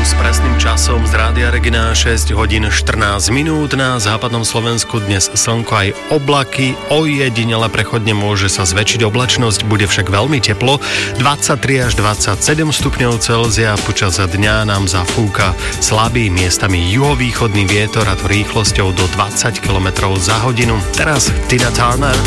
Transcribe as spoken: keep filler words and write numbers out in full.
s presným časom z Rádia Regina, šesť hodín štrnásť minút. Na západnom Slovensku dnes slnko aj oblaky, ojedinele prechodne môže sa zväčšiť oblačnosť, bude však veľmi teplo, dvadsaťtri až dvadsaťsedem stupňov Celzia. Počas dňa nám zafúka slabý, miestami juhovýchodný vietor, a to rýchlosťou do dvadsať kilometrov za hodinu. Teraz Tina Turner.